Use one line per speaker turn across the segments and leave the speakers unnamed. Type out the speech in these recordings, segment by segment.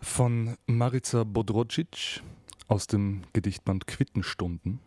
Von Marica Bodrodzic aus dem Gedichtband Quittenstunden.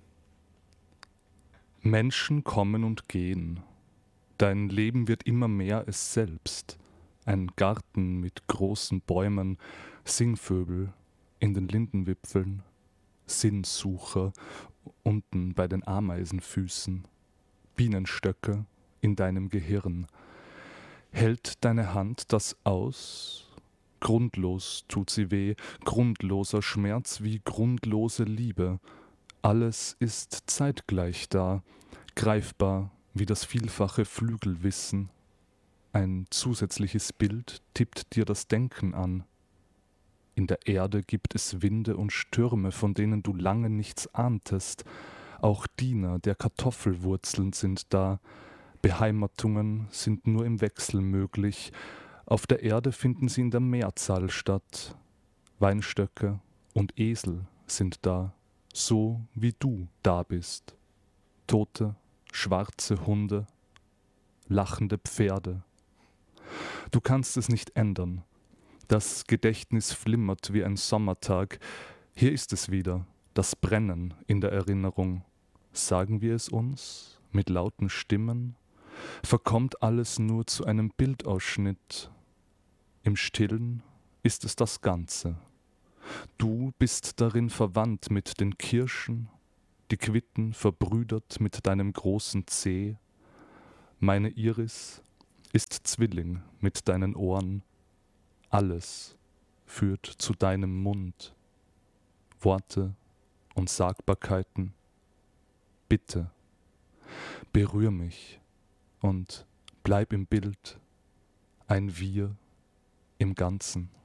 Menschen kommen und gehen. Dein Leben wird immer mehr es selbst. Ein Garten mit großen Bäumen, Singvögel in den Lindenwipfeln, Sinnsucher unten bei den Ameisenfüßen, Bienenstöcke in deinem Gehirn. Hält deine Hand das aus? Grundlos tut sie weh, grundloser Schmerz wie grundlose Liebe. Alles ist zeitgleich da, greifbar wie das vielfache Flügelwissen. Ein zusätzliches Bild tippt dir das Denken an. In der Erde gibt es Winde und Stürme, von denen du lange nichts ahntest. Auch Diener der Kartoffelwurzeln sind da. Beheimatungen sind nur im Wechsel möglich. Auf der Erde finden sie in der Mehrzahl statt. Weinstöcke und Esel sind da, so wie du da bist. Tote, schwarze Hunde, lachende Pferde. Du kannst es nicht ändern. Das Gedächtnis flimmert wie ein Sommertag. Hier ist es wieder, das Brennen in der Erinnerung. Sagen wir es uns mit lauten Stimmen? Verkommt alles nur zu einem Bildausschnitt? Im Stillen ist es das Ganze. Du bist darin verwandt mit den Kirschen, die Quitten verbrüdert mit deinem großen Zeh. Meine Iris ist Zwilling mit deinen Ohren. Alles führt zu deinem Mund. Worte und Sagbarkeiten. Bitte, berühr mich und bleib im Bild, ein Wir im Ganzen.